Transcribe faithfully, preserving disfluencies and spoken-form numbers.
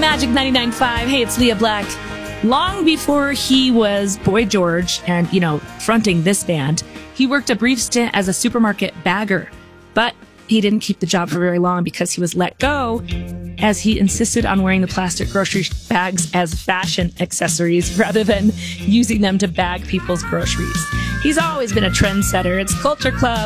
Magic ninety-nine point five. Hey, it's Leah Black. Long before he was Boy George and, you know, fronting this band, he worked a brief stint as a supermarket bagger. But he didn't keep the job for very long because he was let go as he insisted on wearing the plastic grocery bags as fashion accessories rather than using them to bag people's groceries. He's always been a trendsetter. It's Culture Club.